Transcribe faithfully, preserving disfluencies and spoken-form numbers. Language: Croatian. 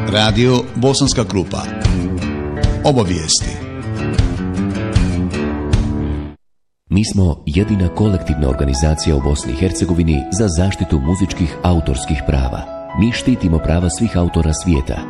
Radio Bosanska Krupa. Obavijesti. Mi smo jedina kolektivna organizacija u Bosni i Hercegovini za zaštitu muzičkih autorskih prava. Mi štitimo prava svih autora svijeta,